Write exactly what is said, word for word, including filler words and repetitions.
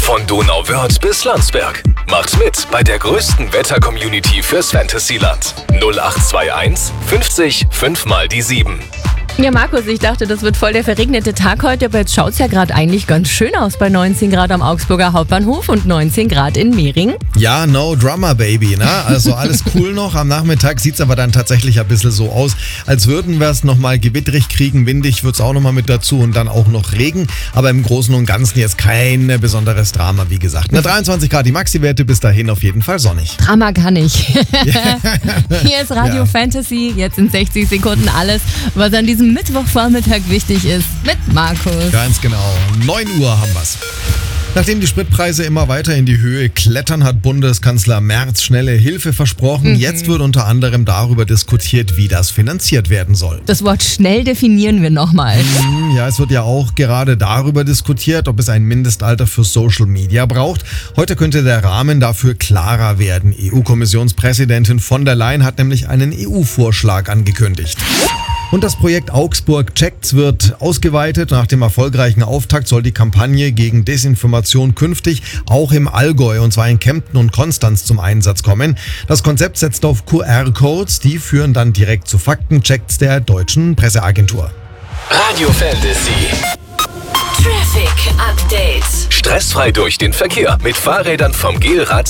Von Donauwörth bis Landsberg. Macht mit bei der größten Wetter-Community fürs Fantasyland. null acht zwei eins fünfzig fünf mal die sieben. Ja, Markus, ich dachte, das wird voll der verregnete Tag heute, aber jetzt schaut es ja gerade eigentlich ganz schön aus bei neunzehn Grad am Augsburger Hauptbahnhof und neunzehn Grad in Mehring. Ja, no drama, baby, ne? Also alles cool noch. Am Nachmittag sieht es aber dann tatsächlich ein bisschen so aus, als würden wir es nochmal gewitterig kriegen. Windig wird es auch nochmal mit dazu und dann auch noch Regen. Aber im Großen und Ganzen jetzt kein besonderes Drama, wie gesagt. Na, dreiundzwanzig Grad die Maxi-Werte, bis dahin auf jeden Fall sonnig. Drama kann ich. Hier ist Radio Ja. Fantasy, jetzt in sechzig Sekunden alles, was an diesem Mittwochvormittag wichtig ist, mit Markus. Ganz genau. neun Uhr haben wir's. Nachdem die Spritpreise immer weiter in die Höhe klettern, hat Bundeskanzler Merz schnelle Hilfe versprochen. Mhm. Jetzt wird unter anderem darüber diskutiert, wie das finanziert werden soll. Das Wort schnell definieren wir nochmal. Ja, es wird ja auch gerade darüber diskutiert, ob es ein Mindestalter für Social Media braucht. Heute könnte der Rahmen dafür klarer werden. E U-Kommissionspräsidentin von der Leyen hat nämlich einen E U-Vorschlag angekündigt. Und das Projekt Augsburg Checkt's wird ausgeweitet. Nach dem erfolgreichen Auftakt soll die Kampagne gegen Desinformation künftig auch im Allgäu, und zwar in Kempten und Konstanz, zum Einsatz kommen. Das Konzept setzt auf Q R-Codes, die führen dann direkt zu Faktenchecks der deutschen Presseagentur. Radio Fantasy. Traffic Update. Stressfrei durch den Verkehr mit Fahrrädern vom Gelrad